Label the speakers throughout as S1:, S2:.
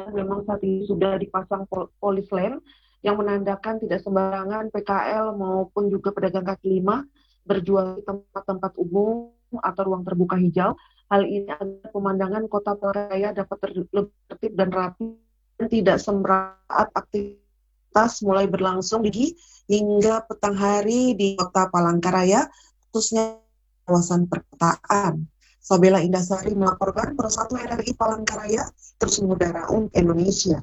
S1: memang saat ini sudah dipasang polis lane yang menandakan tidak sembarangan PKL maupun juga pedagang kaki lima berjual di tempat-tempat umum atau ruang terbuka hijau. Hal ini agar pemandangan kota Palangkaraya dapat lebih tertib dan rapi dan tidak semeraut aktivitas mulai berlangsung hingga petang hari di kota Palangkaraya, khususnya kawasan perkotaan. Sabela Indasari melaporkan Pro 1 RRI Palangkaraya terus mengudara untuk Indonesia.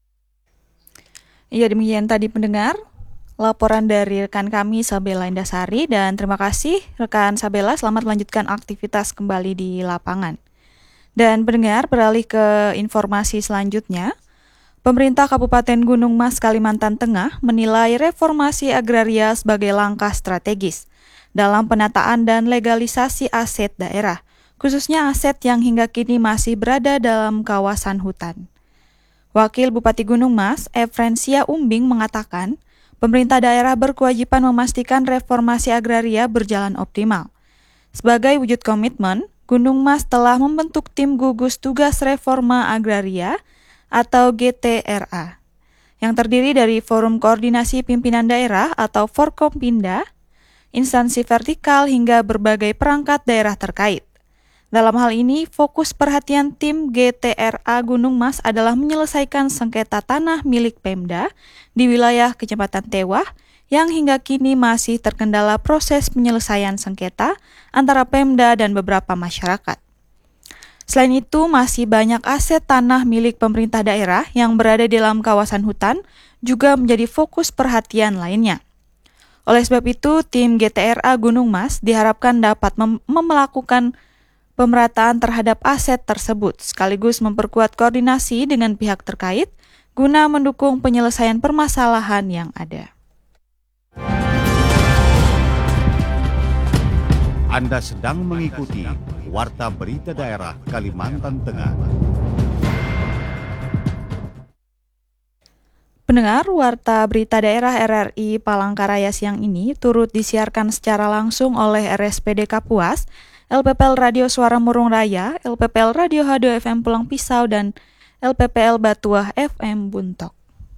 S2: Iya, demikian tadi pendengar laporan dari rekan kami Sabela Indasari, dan terima kasih rekan Sabela, selamat melanjutkan aktivitas kembali di lapangan. Dan pendengar, beralih ke informasi selanjutnya. Pemerintah Kabupaten Gunung Mas, Kalimantan Tengah menilai reformasi agraria sebagai langkah strategis dalam penataan dan legalisasi aset daerah, khususnya aset yang hingga kini masih berada dalam kawasan hutan. Wakil Bupati Gunung Mas, Efrensia Umbing mengatakan, pemerintah daerah berkewajiban memastikan reformasi agraria berjalan optimal. Sebagai wujud komitmen, Gunung Mas telah membentuk tim gugus tugas reforma agraria atau GTRA, yang terdiri dari Forum Koordinasi Pimpinan Daerah atau Forkompinda, instansi vertikal hingga berbagai perangkat daerah terkait. Dalam hal ini, fokus perhatian tim GTRA Gunung Mas adalah menyelesaikan sengketa tanah milik Pemda di wilayah Kecamatan Tewah yang hingga kini masih terkendala proses penyelesaian sengketa antara Pemda dan beberapa masyarakat. Selain itu, masih banyak aset tanah milik pemerintah daerah yang berada di dalam kawasan hutan juga menjadi fokus perhatian lainnya. Oleh sebab itu, tim GTRA Gunung Mas diharapkan dapat melakukan pemerataan terhadap aset tersebut, sekaligus memperkuat koordinasi dengan pihak terkait guna mendukung penyelesaian permasalahan yang ada.
S3: Anda sedang mengikuti Warta Berita Daerah Kalimantan Tengah.
S2: Pendengar, Warta Berita Daerah RRI Palangkaraya siang ini turut disiarkan secara langsung oleh RSPD Kapuas, LPPL Radio Suara Murung Raya, LPPL Radio Hado FM Pulang Pisau, dan LPPL Batuah FM Buntok.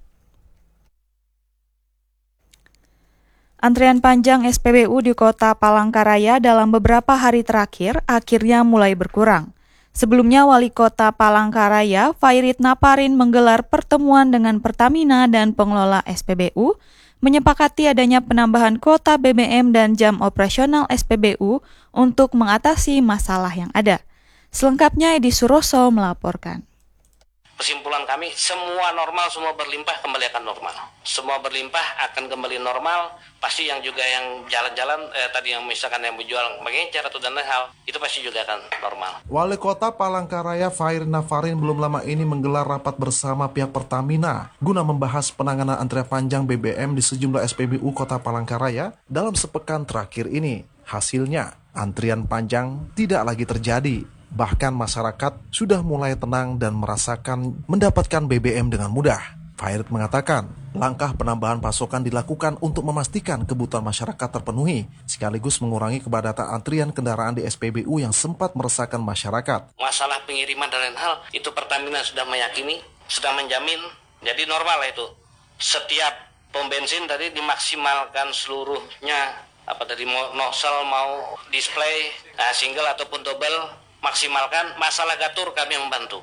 S2: Antrian panjang SPBU di kota Palangkaraya dalam beberapa hari terakhir akhirnya mulai berkurang. Sebelumnya, Wali Kota Palangkaraya, Fairit Naparin, menggelar pertemuan dengan Pertamina dan pengelola SPBU, menyepakati adanya penambahan kuota BBM dan jam operasional SPBU untuk mengatasi masalah yang ada. Selengkapnya Edi Suroso melaporkan.
S4: Kesimpulan kami, semua normal, semua berlimpah, kembali akan normal. Semua berlimpah akan kembali normal. Pasti yang juga yang jalan-jalan, tadi yang misalkan yang menjual mengencer atau dan lain hal, itu pasti juga akan normal.
S5: Wali Kota Palangkaraya Fairit Naparin belum lama ini menggelar rapat bersama pihak Pertamina guna membahas penanganan antrian panjang BBM di sejumlah SPBU Kota Palangkaraya dalam sepekan terakhir ini. Hasilnya, antrian panjang tidak lagi terjadi. Bahkan masyarakat sudah mulai tenang dan mendapatkan BBM dengan mudah. Fairit mengatakan, langkah penambahan pasokan dilakukan untuk memastikan kebutuhan masyarakat terpenuhi, sekaligus mengurangi kepadatan antrian kendaraan di SPBU yang sempat meresahkan masyarakat.
S4: Masalah pengiriman dan lain hal, itu Pertamina sudah meyakini, sudah menjamin, jadi normal itu. Setiap pom bensin tadi dimaksimalkan seluruhnya, dari nozzle mau display, single ataupun double, maksimalkan. Masalah gatur kami membantu.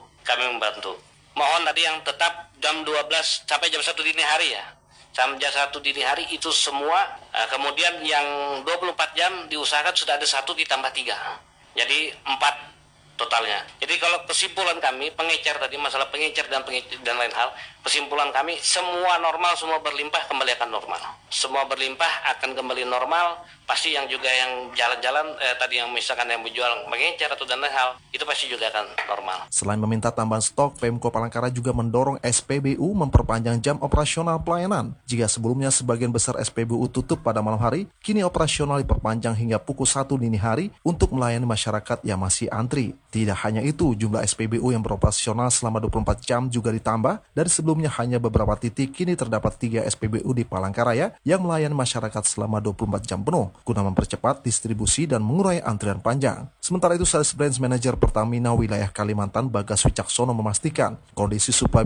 S4: Mohon tadi yang tetap jam 12 sampai jam 1 dini hari ya. Sampai jam 1 dini hari itu semua. Kemudian yang 24 jam diusahakan sudah ada 1 ditambah 3. Jadi 4 totalnya. Jadi kalau kesimpulan kami, pengecer tadi, masalah pengecer dan lain hal, kesimpulan kami, semua normal, semua berlimpah, kembali akan normal. Semua berlimpah akan kembali normal. Pasti yang juga yang jalan-jalan, tadi yang misalkan yang menjual mengecer atau dan lain hal, itu pasti juga akan normal.
S5: Selain meminta tambahan stok, Pemko Palangkaraya juga mendorong SPBU memperpanjang jam operasional pelayanan. Jika sebelumnya sebagian besar SPBU tutup pada malam hari, kini operasional diperpanjang hingga pukul 1 dini hari untuk melayani masyarakat yang masih antri. Tidak hanya itu, jumlah SPBU yang beroperasional selama 24 jam juga ditambah. Dari sebelumnya hanya beberapa titik, kini terdapat 3 SPBU di Palangkaraya yang melayani masyarakat selama 24 jam penuh, guna mempercepat distribusi dan mengurai antrian panjang. Sementara itu, Sales Branch Manager Pertamina wilayah Kalimantan, Bagas Wicaksono, memastikan kondisi supply